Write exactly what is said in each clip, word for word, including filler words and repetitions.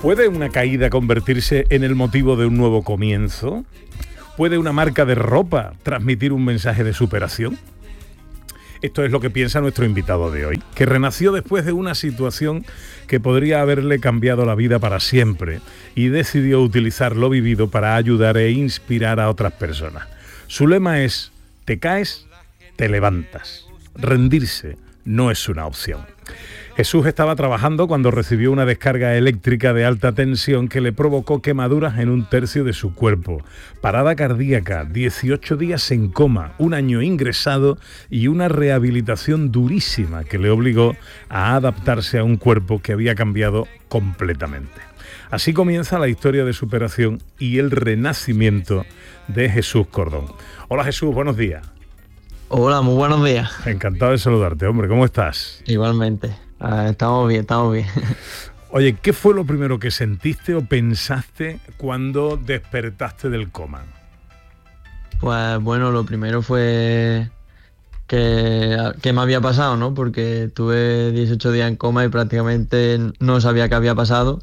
¿Puede una caída convertirse en el motivo de un nuevo comienzo? ¿Puede una marca de ropa transmitir un mensaje de superación? Esto es lo que piensa nuestro invitado de hoy, que renació después de una situación que podría haberle cambiado la vida para siempre y decidió utilizar lo vivido para ayudar e inspirar a otras personas. Su lema es: te caes, te levantas. Rendirse no es una opción. Jesús estaba trabajando cuando recibió una descarga eléctrica de alta tensión que le provocó quemaduras en un tercio de su cuerpo, parada cardíaca, dieciocho días en coma, un año ingresado y una rehabilitación durísima que le obligó a adaptarse a un cuerpo que había cambiado completamente. Así comienza la historia de superación y el renacimiento de Jesús Cordón. Hola Jesús, buenos días. Hola, muy buenos días. Encantado de saludarte, hombre, ¿cómo estás? Igualmente. Uh, estamos bien, estamos bien. Oye, ¿qué fue lo primero que sentiste o pensaste cuando despertaste del coma? Pues bueno, lo primero fue que, que me había pasado, ¿no? Porque tuve dieciocho días en coma y prácticamente no sabía qué había pasado.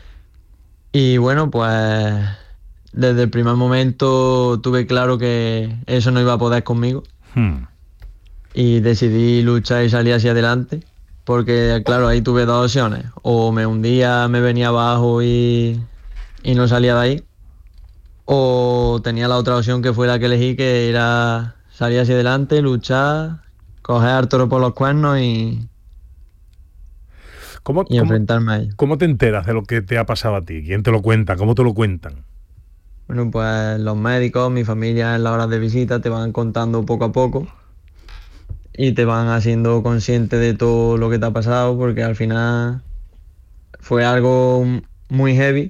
Y bueno, pues desde el primer momento tuve claro que eso no iba a poder conmigo. Hmm. Y decidí luchar y salir hacia adelante. Porque, claro, ahí tuve dos opciones. O me hundía, me venía abajo y, y no salía de ahí. O tenía la otra opción que fue la que elegí, que era salir hacia adelante, luchar, coger al toro por los cuernos y, ¿Cómo, y enfrentarme cómo, a ello. ¿Cómo te enteras de lo que te ha pasado a ti? ¿Quién te lo cuenta? ¿Cómo te lo cuentan? Bueno, pues los médicos, mi familia en las horas de visita te van contando poco a poco. Y te van haciendo consciente de todo lo que te ha pasado, porque al final fue algo muy heavy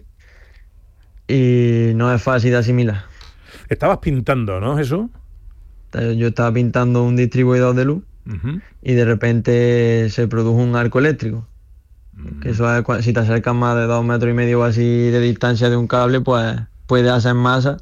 y no es fácil de asimilar. Estabas pintando, ¿no, Jesús? Yo estaba pintando un distribuidor de luz uh-huh. y de repente se produjo un arco eléctrico. Uh-huh. Que eso es, si te acercas más de dos metros y medio o así de distancia de un cable, pues puede hacer masa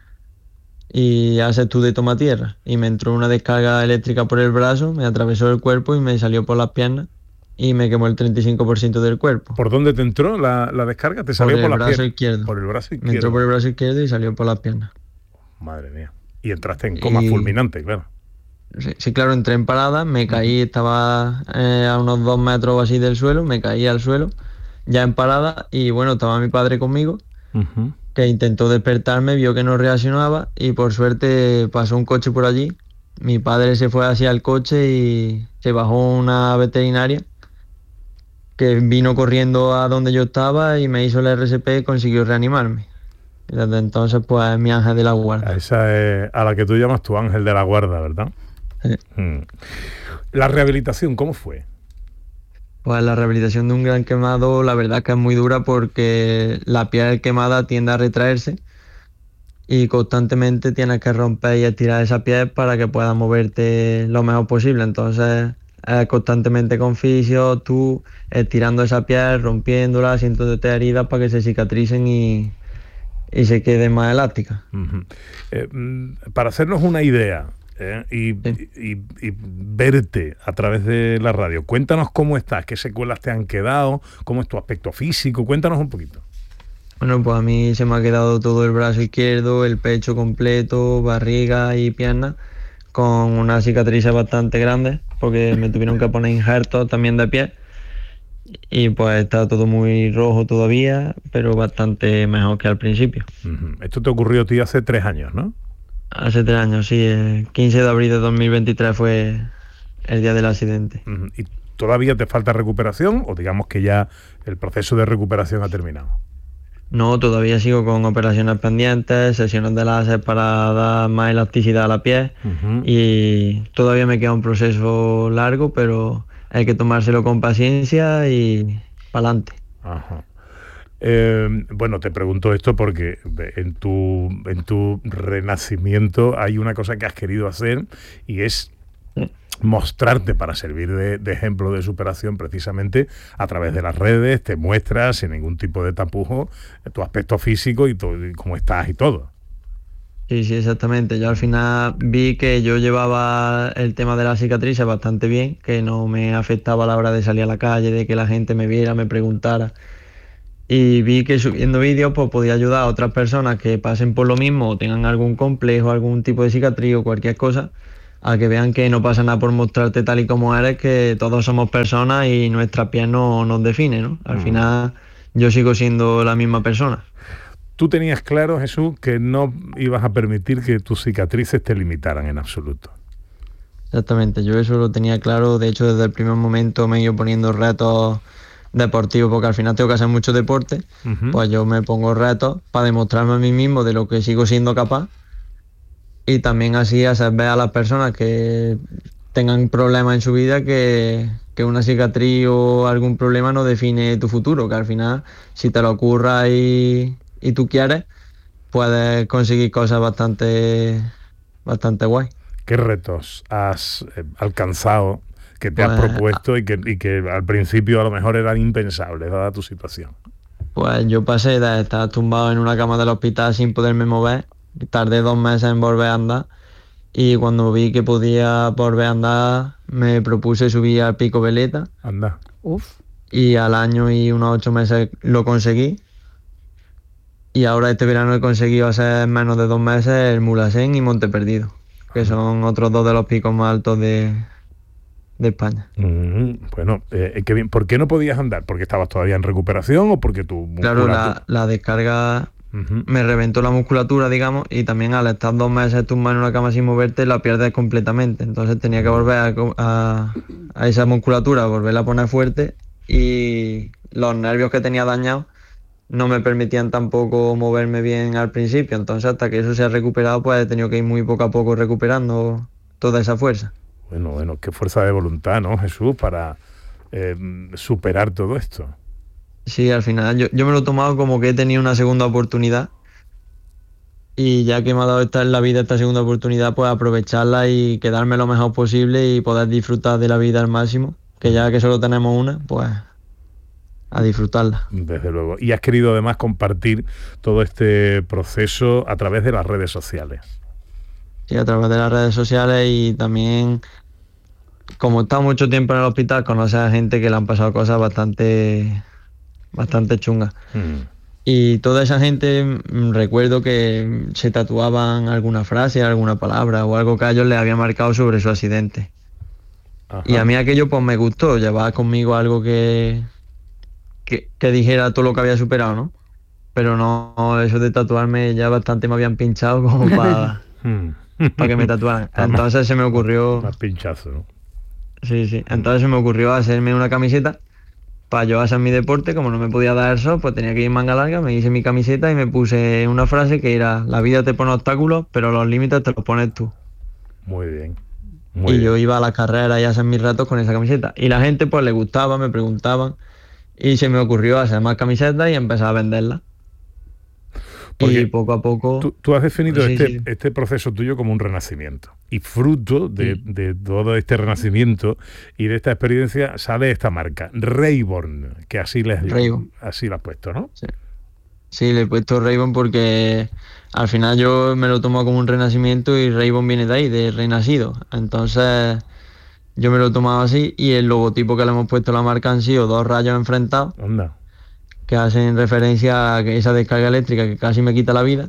y haces tú de toma tierra. Y me entró una descarga eléctrica por el brazo, me atravesó el cuerpo y me salió por las piernas y me quemó el treinta y cinco por ciento del cuerpo. ¿Por dónde te entró la, la descarga? ¿Te salió por, por las piernas? Brazo izquierdo. Por el brazo izquierdo. Me entró por el brazo izquierdo y salió por las piernas. Madre mía. Y entraste en coma y... fulminante, claro. Sí, sí, claro, entré en parada, me caí, estaba eh, a unos dos metros o así del suelo, me caí al suelo, ya en parada, y bueno, estaba mi padre conmigo. Uh-huh. Que intentó despertarme, vio que no reaccionaba y por suerte pasó un coche por allí. Mi padre se fue hacia el coche y se bajó una veterinaria que vino corriendo a donde yo estaba y me hizo el R C P y consiguió reanimarme. Y desde entonces, pues, mi ángel de la guarda. Esa es a la que tú llamas tu ángel de la guarda, ¿verdad? Sí. Hmm. La rehabilitación, ¿cómo fue? Pues la rehabilitación de un gran quemado, la verdad que es muy dura porque la piel quemada tiende a retraerse y constantemente tienes que romper y estirar esa piel para que puedas moverte lo mejor posible. Entonces, eh, constantemente con fisio, tú estirando esa piel, rompiéndola, haciéndote heridas para que se cicatricen y, y se queden más elásticas. Uh-huh. Eh, para hacernos una idea, ¿Eh? Y, sí. y, y, y verte a través de la radio, cuéntanos cómo estás, qué secuelas te han quedado, cómo es tu aspecto físico, cuéntanos un poquito. Bueno, pues a mí se me ha quedado todo el brazo izquierdo, el pecho completo, barriga y piernas, con unas cicatrices bastante grandes, porque me tuvieron que poner injertos también de piel, y pues está todo muy rojo todavía, pero bastante mejor que al principio. Uh-huh. Esto te ocurrió a ti hace tres años, ¿no? Hace tres años, sí. El quince de abril de dos mil veintitrés fue el día del accidente. Uh-huh. ¿Y todavía te falta recuperación o digamos que ya el proceso de recuperación ha terminado? No, todavía sigo con operaciones pendientes, sesiones de láser para dar más elasticidad a la piel uh-huh. y todavía me queda un proceso largo, pero hay que tomárselo con paciencia y para adelante. Ajá. Eh, bueno, te pregunto esto porque en tu, en tu renacimiento hay una cosa que has querido hacer y es mostrarte para servir de, de ejemplo de superación precisamente a través de las redes, te muestras sin ningún tipo de tapujo tu aspecto físico y, todo, y cómo estás y todo. Sí, sí, exactamente. Yo al final vi que yo llevaba el tema de la cicatriz bastante bien, que no me afectaba a la hora de salir a la calle, de que la gente me viera, me preguntara. Y vi que subiendo vídeos pues podía ayudar a otras personas que pasen por lo mismo o tengan algún complejo, algún tipo de cicatriz o cualquier cosa, a que vean que no pasa nada por mostrarte tal y como eres, que todos somos personas y nuestra piel no nos define, ¿no? Al Mm. final yo sigo siendo la misma persona. Tú tenías claro, Jesús, que no ibas a permitir que tus cicatrices te limitaran en absoluto. Exactamente, yo eso lo tenía claro. De hecho, desde el primer momento me he ido poniendo retos deportivos porque al final tengo que hacer mucho deporte. Ujú. Pues yo me pongo retos para demostrarme a mí mismo de lo que sigo siendo capaz y también así hacer ver a las personas que tengan problemas en su vida que, que una cicatriz o algún problema no define tu futuro, que al final si te lo ocurra y, y tú quieres, puedes conseguir cosas bastante, bastante guay. ¿Qué retos has eh, alcanzado, que te has Pues propuesto y que, y que al principio a lo mejor eran impensables, dada tu situación? Pues yo pasé de estar tumbado en una cama del hospital sin poderme mover, tardé dos meses en volver a andar y cuando vi que podía volver a andar me propuse subir al Pico Veleta Anda. Uf. y al año y unos ocho meses lo conseguí y ahora este verano he conseguido hacer en menos de dos meses el Mulhacén y Monte Perdido, que Anda. son otros dos de los picos más altos de, de España. Mm, bueno, eh, qué bien. ¿Por qué no podías andar? ¿Porque estabas todavía en recuperación o porque tu Claro, musculatura? la, la descarga Ujú. me reventó la musculatura, digamos, y también al estar dos meses tumbado en una cama sin moverte, la pierdes completamente. Entonces tenía que volver a, co- a- a esa musculatura, volverla a poner fuerte y los nervios que tenía dañados no me permitían tampoco moverme bien al principio. Entonces hasta que eso se ha recuperado, pues he tenido que ir muy poco a poco recuperando toda esa fuerza. Bueno, bueno, qué fuerza de voluntad, ¿no, Jesús? Para eh, superar todo esto. Sí, al final yo, yo me lo he tomado como que he tenido una segunda oportunidad. Y ya que me ha dado esta en la vida esta segunda oportunidad, pues aprovecharla y quedarme lo mejor posible y poder disfrutar de la vida al máximo, que ya que solo tenemos una, pues a disfrutarla. Desde luego. Y has querido además compartir todo este proceso a través de las redes sociales. Sí, a través de las redes sociales y también, como he estado mucho tiempo en el hospital, conocer a gente que le han pasado cosas bastante, bastante chungas. Mm. Y toda esa gente, mm, recuerdo que se tatuaban alguna frase, alguna palabra o algo que a ellos les había marcado sobre su accidente. Y Ajá. a mí aquello pues me gustó, llevar conmigo algo que, que, que dijera todo lo que había superado, ¿no? Pero no, eso de tatuarme ya bastante me habían pinchado como para Mm. que me tatuaran. Más, más, Entonces se me ocurrió, más pinchazo, ¿no? sí, sí, Mm. entonces se me ocurrió hacerme una camiseta para yo hacer mi deporte, como no me podía dar el sol, pues tenía que ir manga larga, me hice mi camiseta y me puse una frase que era, la vida te pone obstáculos, pero los límites te los pones tú. Muy bien. Muy Y bien. yo iba a la carrera y a hacer mis ratos con esa camiseta. Y la gente pues le gustaba, me preguntaban. Y se me ocurrió hacer más camisetas y empezar a venderlas. Y Porque poco a poco, tú, tú has definido sí, este, sí, este proceso tuyo como un renacimiento. Y fruto de, sí, de todo este renacimiento y de esta experiencia sale esta marca, Rayborn, que así les Raven. así la has puesto, ¿no? Sí. Sí, le he puesto Raven porque al final yo me lo tomo como un renacimiento y Raven viene de ahí, de renacido. Entonces yo me lo he tomado así y el logotipo que le hemos puesto a la marca han sido dos rayos enfrentados Anda. que hacen referencia a que esa descarga eléctrica que casi me quita la vida,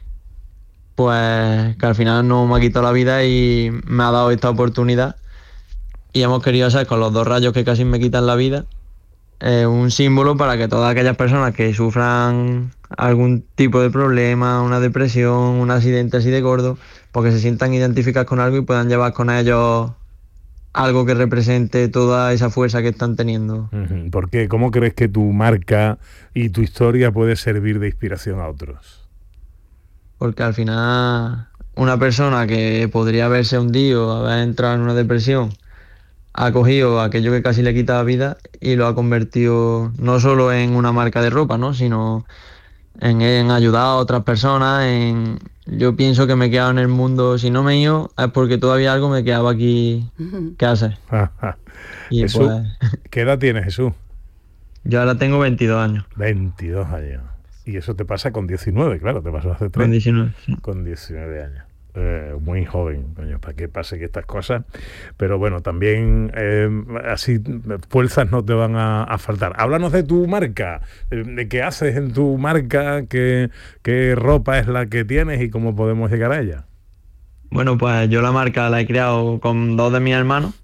pues que al final no me ha quitado la vida y me ha dado esta oportunidad. Y hemos querido hacer con los dos rayos que casi me quitan la vida eh, un símbolo para que todas aquellas personas que sufran algún tipo de problema, una depresión, un accidente así de gordo, porque se sientan identificadas con algo y puedan llevar con ellos algo que represente toda esa fuerza que están teniendo. Ujú. ¿Por qué? ¿Cómo crees que tu marca y tu historia puede servir de inspiración a otros? Porque al final una persona que podría haberse hundido, haber entrado en una depresión, ha cogido aquello que casi le quita la vida y lo ha convertido no solo en una marca de ropa, ¿no? Sino en, en ayudar a otras personas, en... Yo pienso que me he quedado en el mundo, si no me he ido, es porque todavía algo me quedaba aquí que hacer. Y Jesús, pues ¿qué edad tienes, Jesús? yo ahora tengo veintidós años, veintidós años. Y eso te pasa con diecinueve, claro, te pasó hace con tres, diecinueve, sí. con diecinueve años. eh, muy joven, coño, para que pase que estas cosas. Pero bueno, también eh, así fuerzas no te van a, a faltar. Háblanos de tu marca, de, de qué haces en tu marca, qué, qué ropa es la que tienes y cómo podemos llegar a ella. Bueno, pues yo la marca la he creado con dos de mis hermanos.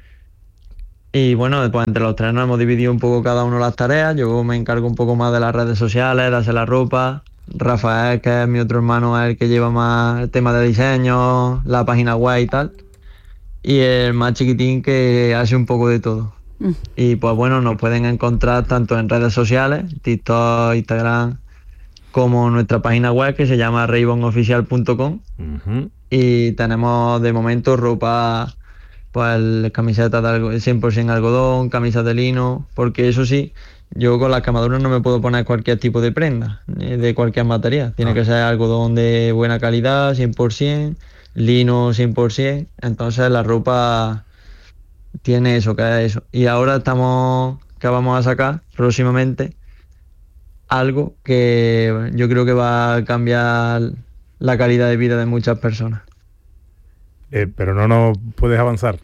Y bueno, pues entre los tres nos hemos dividido un poco cada uno las tareas. Yo me encargo un poco más de las redes sociales, de hacer la ropa. Rafael, que es mi otro hermano, es el que lleva más el tema de diseño, la página web y tal. Y el más chiquitín que hace un poco de todo. Mm. Y pues bueno, nos pueden encontrar tanto en redes sociales, TikTok, Instagram, como nuestra página web que se llama raybon oficial punto com. Uh-huh. Y tenemos de momento ropa, pues camisetas de algo, cien por ciento algodón, camisas de lino, porque eso sí, yo con las camaduras no me puedo poner cualquier tipo de prenda, de cualquier material. Tiene ah. que ser algodón de buena calidad, cien por ciento, lino cien por ciento. Entonces la ropa tiene eso, que es eso. Y ahora estamos, que vamos a sacar próximamente algo que yo creo que va a cambiar la calidad de vida de muchas personas. Eh, pero no nos puedes avanzar.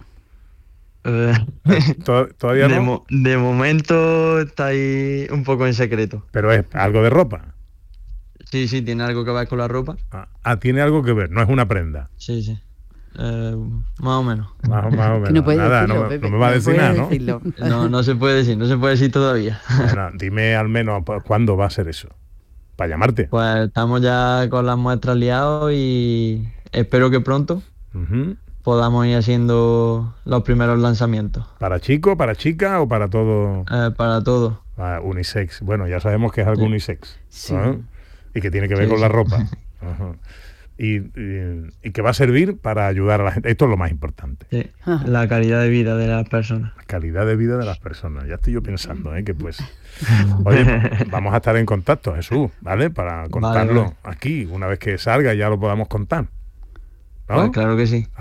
Eh, ¿Todavía de no? Mo- de momento está ahí un poco en secreto. Pero es algo de ropa. Sí, sí, tiene algo que ver con la ropa. Ah, ah, tiene algo que ver, no es una prenda. Sí, sí. Eh, más o menos. Más, más o menos. No puede nada, decirlo, no, Pepe, no me va a no decir puede nada, ¿no? decirlo. No, no se puede decir, no se puede decir todavía. Bueno, dime al menos cuándo va a ser eso, para llamarte. Pues estamos ya con las muestras liados y espero que pronto uh-huh. podamos ir haciendo los primeros lanzamientos. ¿Para chico, para chica o para todo? Eh, para todo. Ah, unisex. Bueno, ya sabemos que es algo sí. unisex. Sí. ¿no? Y que tiene que ver sí, con sí. la ropa. Uh-huh. Y, y, y que va a servir para ayudar a la gente. Esto es lo más importante. Sí, la calidad de vida de las personas. La calidad de vida de las personas. Ya estoy yo pensando, ¿eh? Que pues... Oye, vamos a estar en contacto, Jesús, ¿vale? Para contarlo vale, vale. aquí. Una vez que salga ya lo podamos contar. ¿No? Pues claro que sí.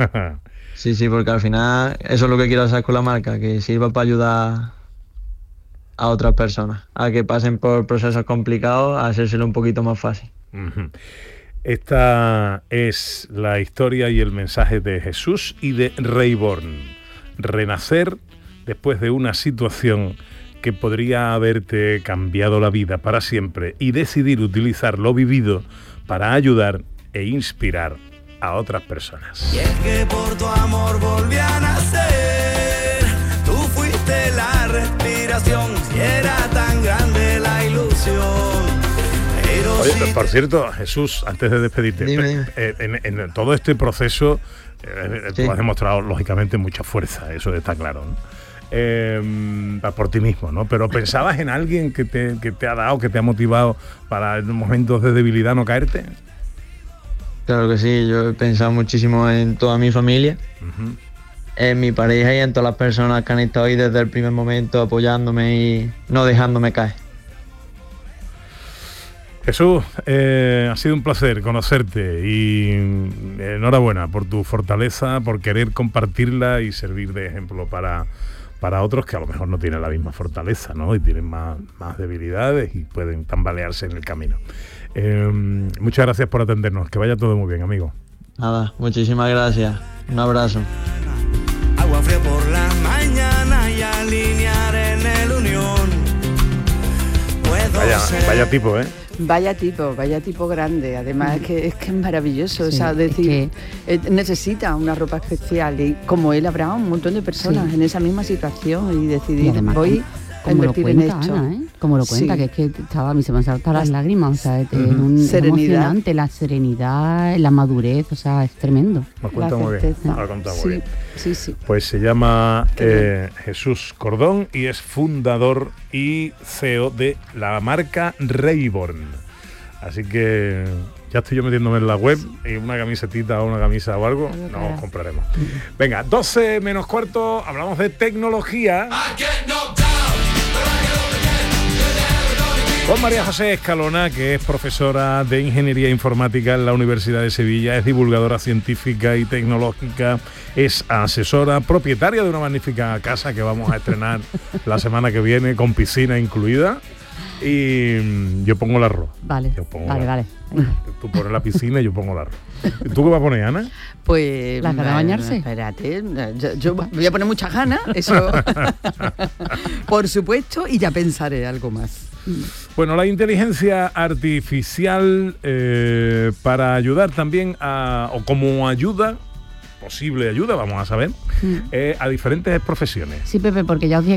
Sí, sí, porque al final eso es lo que quiero hacer con la marca, que sirva para ayudar a otras personas, a que pasen por procesos complicados, a hacérselo un poquito más fácil. Uh-huh. Esta es la historia y el mensaje de Jesús y de Rayborn. Renacer después de una situación que podría haberte cambiado la vida para siempre y decidir utilizar lo vivido para ayudar e inspirar a otras personas. Y es que por tu amor volví a nacer, tú fuiste la respiración, y era tan grande la ilusión. Oye, por cierto, Jesús, antes de despedirte, dime, dime. En, en, en todo este proceso eh, sí. tú has demostrado, lógicamente, mucha fuerza, eso está claro, ¿no? Eh, por ti mismo, ¿no? Pero ¿pensabas en alguien que te, que te ha dado, que te ha motivado para en momentos de debilidad no caerte? Claro que sí, yo he pensado muchísimo en toda mi familia, uh-huh. en mi pareja y en todas las personas que han estado ahí desde el primer momento apoyándome y no dejándome caer. Jesús, eh, ha sido un placer conocerte y enhorabuena por tu fortaleza, por querer compartirla y servir de ejemplo para, para otros que a lo mejor no tienen la misma fortaleza, ¿no? Y tienen más, más debilidades y pueden tambalearse en el camino. Eh, muchas gracias por atendernos, que vaya todo muy bien, amigo. Nada, muchísimas gracias. Un abrazo. Agua fría por la mañana y alinear en el Unión. Vaya, vaya tipo, ¿eh? Vaya tipo, vaya tipo grande. Además es que es que es maravilloso. Sí, o sea, decir, es que... necesita una ropa especial y como él habrá un montón de personas sí. en esa misma situación y decidir, y además, voy a invertir en esto. Ana, ¿eh? Como lo cuenta, sí. que es que estaba, a mí se me han saltado las lágrimas, o sea, es, uh-huh. un, es emocionante, la serenidad, la madurez, o sea, es tremendo. Lo ha contado muy bien. Lo ha contado muy sí, bien. Sí, sí. Pues se llama eh, Jesús Cordón y es fundador y C E O de la marca Rayborn. Así que ya estoy yo metiéndome en la web y una camisetita o una camisa o algo, nos compraremos. Venga, doce menos cuarto, hablamos de tecnología. Con María José Escalona, que es profesora de Ingeniería Informática en la Universidad de Sevilla, es divulgadora científica y tecnológica, es asesora, propietaria de una magnífica casa que vamos a estrenar la semana que viene, con piscina incluida. Y yo pongo el arroz. Vale, yo pongo vale, la, vale. Tú pones la piscina y yo pongo el arroz. ¿Tú qué vas a poner, Ana? Pues... ¿La cara bañarse? Espérate, yo, yo voy a poner muchas ganas, eso por supuesto, y ya pensaré algo más. Bueno, la inteligencia artificial eh, para ayudar también a, o como ayuda, posible ayuda, vamos a saber, mm. eh, a diferentes profesiones. Sí, Pepe, porque ya os dije